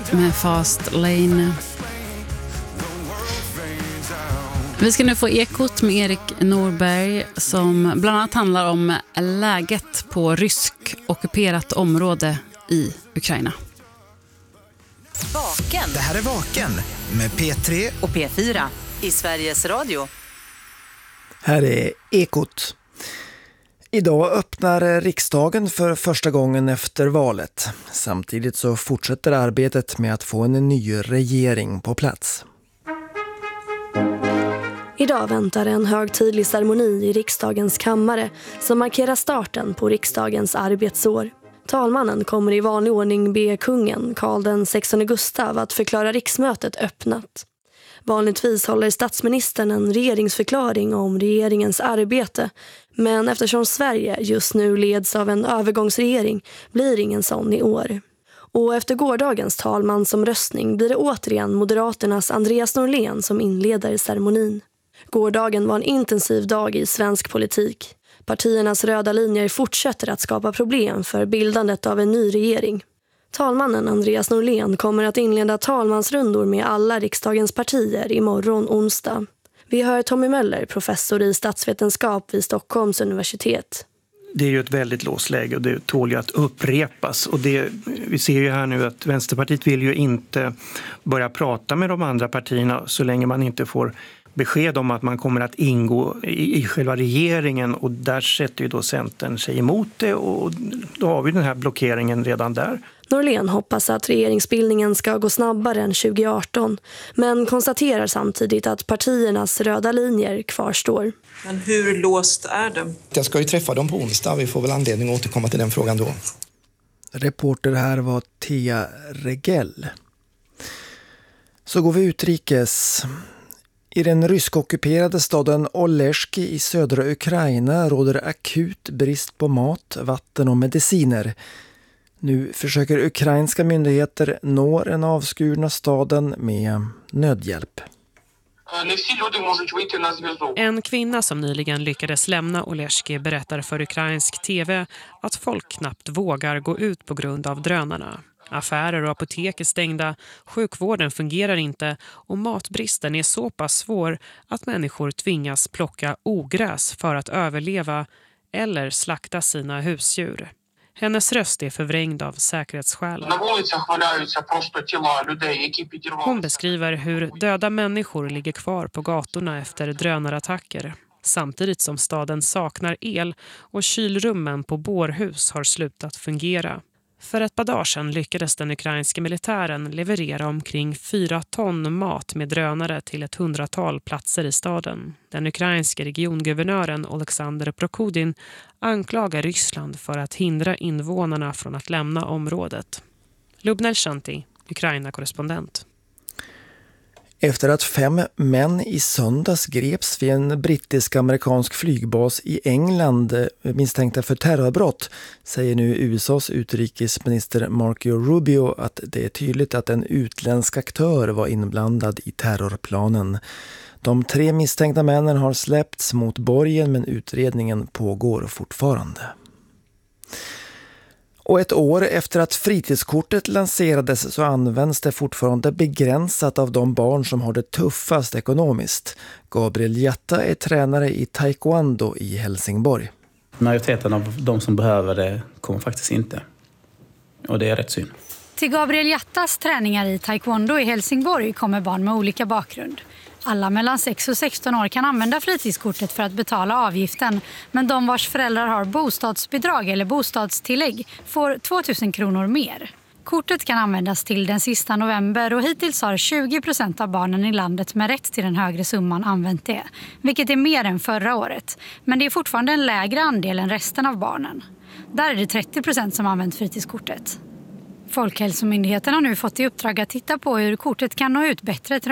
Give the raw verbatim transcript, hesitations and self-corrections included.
med Fast Lane. Vi ska nu få Ekot med Erik Norberg som bland annat handlar om läget på rysk-ockuperat område i Ukraina. Vaken. Det här är Vaken med P tre och P fyra i Sveriges Radio. Här är Ekot. Idag öppnar riksdagen för första gången efter valet. Samtidigt så fortsätter arbetet med att få en ny regering på plats. Idag väntar en högtidlig ceremoni i riksdagens kammare som markerar starten på riksdagens arbetsår. Talmannen kommer i vanlig ordning be kungen, Karl den sextonde Gustav, att förklara riksmötet öppnat. Vanligtvis håller statsministern en regeringsförklaring om regeringens arbete, men eftersom Sverige just nu leds av en övergångsregering blir ingen sån i år. Och efter gårdagens talmansomröstning blir det återigen Moderaternas Andreas Norlén som inleder ceremonin. Gårdagen var en intensiv dag i svensk politik. Partiernas röda linjer fortsätter att skapa problem för bildandet av en ny regering. Talmannen Andreas Norlén kommer att inleda talmansrundor med alla riksdagens partier imorgon onsdag. Vi hör Tommy Möller, professor i statsvetenskap vid Stockholms universitet. Det är ju ett väldigt låst läge och det tål ju att upprepas. Och det, vi ser ju här nu att Vänsterpartiet vill ju inte börja prata med de andra partierna så länge man inte får besked om att man kommer att ingå i, i själva regeringen, och där sätter ju då Centern sig emot det, och då har vi den här blockeringen redan där. Norlén hoppas att regeringsbildningen ska gå snabbare än tjugo arton, men konstaterar samtidigt att partiernas röda linjer kvarstår. Men hur låst är det? Jag ska ju träffa dem på onsdag, vi får väl anledning att återkomma till den frågan då. Reporter här var Thea Regell. Så går vi utrikes. I den ryskockuperade staden Oleski i södra Ukraina råder akut brist på mat, vatten och mediciner. Nu försöker ukrainska myndigheter nå den avskurna staden med nödhjälp. En kvinna som nyligen lyckades lämna Oleski berättar för ukrainsk tv att folk knappt vågar gå ut på grund av drönarna. Affärer och apotek är stängda, sjukvården fungerar inte och matbristen är så pass svår att människor tvingas plocka ogräs för att överleva eller slakta sina husdjur. Hennes röst är förvrängd av säkerhetsskäl. Hon beskriver hur döda människor ligger kvar på gatorna efter drönarattacker, samtidigt som staden saknar el och kylrummen på bårhus har slutat fungera. För ett par dagar sedan lyckades den ukrainska militären leverera omkring fyra ton mat med drönare till ett hundratal platser i staden. Den ukrainska regionguvernören Oleksandr Prokodin anklagar Ryssland för att hindra invånarna från att lämna området. Lubnel Shanti, Ukraina-korrespondent. Efter att fem män i söndags greps vid en brittisk-amerikansk flygbas i England misstänkta för terrorbrott säger nu U S A:s utrikesminister Marco Rubio att det är tydligt att en utländsk aktör var inblandad i terrorplanen. De tre misstänkta männen har släppts mot borgen, men utredningen pågår fortfarande. Och ett år efter att fritidskortet lanserades så används det fortfarande begränsat av de barn som har det tuffast ekonomiskt. Gabriel Jatta är tränare i taekwondo i Helsingborg. Majoriteten av de som behöver det kommer faktiskt inte. Och det är rätt synd. Till Gabriel Jattas träningar i taekwondo i Helsingborg kommer barn med olika bakgrund. Alla mellan sex och sexton år kan använda fritidskortet för att betala avgiften, men de vars föräldrar har bostadsbidrag eller bostadstillägg får tvåtusen kronor mer. Kortet kan användas till den sista november och hittills har tjugo procent av barnen i landet med rätt till den högre summan använt det, vilket är mer än förra året. Men det är fortfarande en lägre andel än resten av barnen. Där är det trettio procent som använt fritidskortet. Folkhälsomyndigheten har nu fått i uppdrag att titta på hur kortet kan nå ut bättre till